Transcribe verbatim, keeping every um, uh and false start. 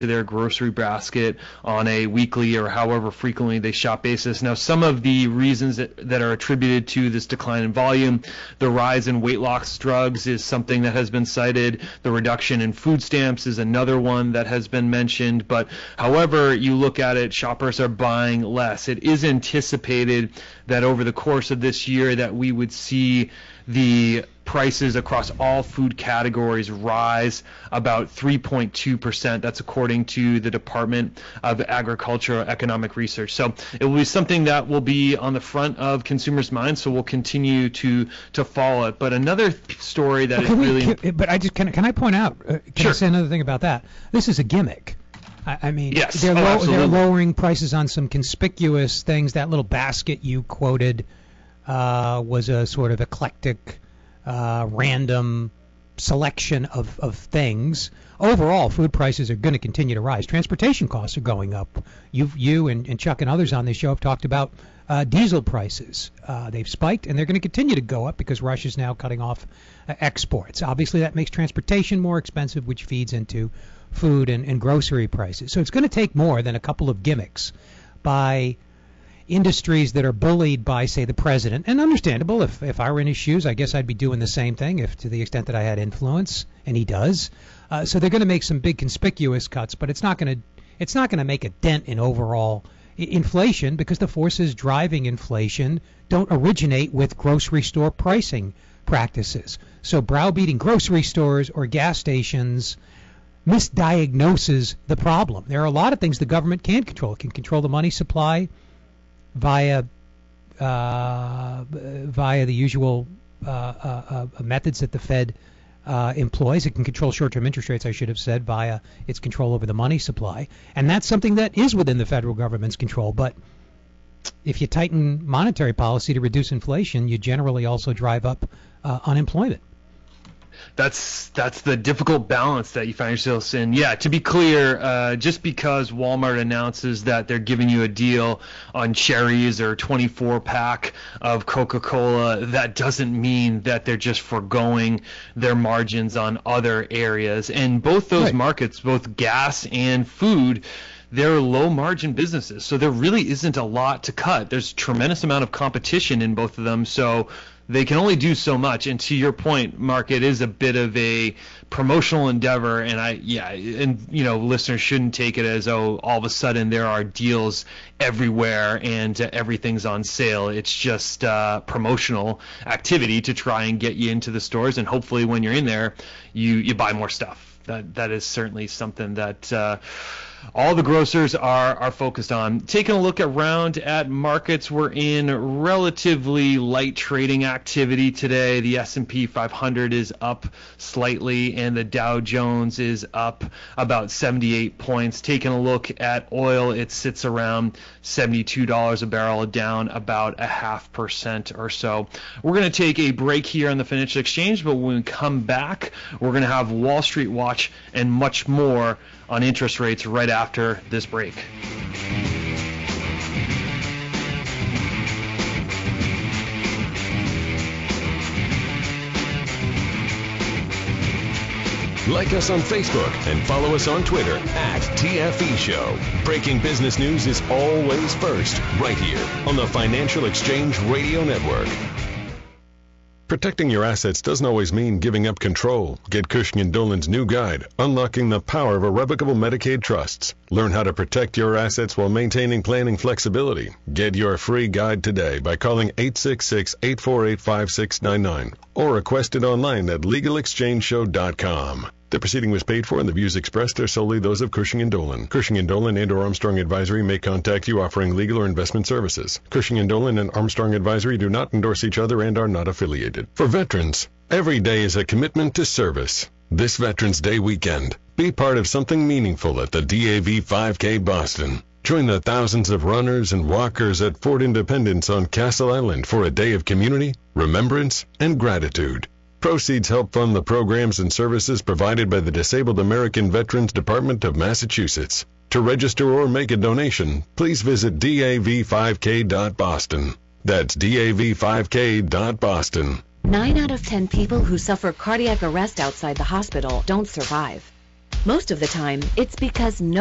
their grocery basket on a weekly or however frequently they shop basis. Now, some of the reasons that, that are attributed to this decline in volume, the rise in weight loss drugs is something that has been cited. The reduction in food stamps is another one that has been mentioned. But however you look at it, shoppers are buying less. It is anticipated that over the course of this year that we would see the prices across all food categories rise about three point two percent. That's according to the Department of Agricultural Economic Research. So it will be something that will be on the front of consumers' minds, so we'll continue to to follow it. But another story that well, is we, really... Can, but I just can, can I point out, uh, can sure. I say another thing about that? This is a gimmick. I, I mean, yes. they're, oh, low, they're absolutely. lowering prices on some conspicuous things. That little basket you quoted uh, was a sort of eclectic Uh, random selection of, of things. Overall, food prices are going to continue to rise. Transportation costs are going up. You've, you and, and Chuck and others on this show have talked about uh, diesel prices. Uh, they've spiked, and they're going to continue to go up because Russia's now cutting off uh, exports. Obviously, that makes transportation more expensive, which feeds into food and, and grocery prices. So it's going to take more than a couple of gimmicks by industries that are bullied by, say, the president, and understandable. If if I were in his shoes, I guess I'd be doing the same thing, if to the extent that I had influence, and he does. Uh, so they're going to make some big conspicuous cuts, but it's not going to it's not going to make a dent in overall I- inflation because the forces driving inflation don't originate with grocery store pricing practices. So browbeating grocery stores or gas stations misdiagnoses the problem. There are a lot of things the government can't control. It can control the money supply via uh, via the usual uh, uh, uh, methods that the Fed uh, employs. It can control short-term interest rates, I should have said, via its control over the money supply. And that's something that is within the federal government's control. But if you tighten monetary policy to reduce inflation, you generally also drive up uh, unemployment. That's that's the difficult balance that you find yourselves in. Yeah, to be clear, uh, just because Walmart announces that they're giving you a deal on cherries or twenty-four pack of Coca-Cola, that doesn't mean that they're just foregoing their margins on other areas. And both those Right. markets, both gas and food, they're low margin businesses. So there really isn't a lot to cut. There's a tremendous amount of competition in both of them. So they can only do so much. And to your point, Mark, it is a bit of a promotional endeavor. And I, yeah, and you know, listeners shouldn't take it as, oh, all of a sudden there are deals everywhere and uh, everything's on sale. It's just uh, promotional activity to try and get you into the stores. And hopefully when you're in there, you, you buy more stuff. That that is certainly something that uh, all the grocers are are focused on. Taking a look around at markets, we're in relatively light trading activity today. The S and P five hundred is up slightly, and the Dow Jones is up about seventy-eight points. Taking a look at oil, it sits around seventy-two dollars a barrel, down about a half percent or so. We're going to take a break here on the Financial Exchange, but when we come back, we're going to have Wall Street Watch and much more on interest rates right after this break. Like us on Facebook and follow us on Twitter at T F E Show. Breaking business news is always first, right here on the Financial Exchange Radio Network. Protecting your assets doesn't always mean giving up control. Get Cushing and Dolan's new guide, Unlocking the Power of Irrevocable Medicaid Trusts. Learn how to protect your assets while maintaining planning flexibility. Get your free guide today by calling eight six six, eight four eight, five six nine nine or request it online at legal exchange show dot com. The proceeding was paid for, and the views expressed are solely those of Cushing and Dolan. Cushing and Dolan and or Armstrong Advisory may contact you offering legal or investment services. Cushing and Dolan and Armstrong Advisory do not endorse each other and are not affiliated. For veterans, every day is a commitment to service. This Veterans Day weekend, be part of something meaningful at the D A V five K Boston. Join the thousands of runners and walkers at Fort Independence on Castle Island for a day of community, remembrance, and gratitude. Proceeds help fund the programs and services provided by the Disabled American Veterans Department of Massachusetts. To register or make a donation, please visit D A V five K dot boston. That's D A V five K dot boston. Nine out of ten people who suffer cardiac arrest outside the hospital don't survive. Most of the time, it's because no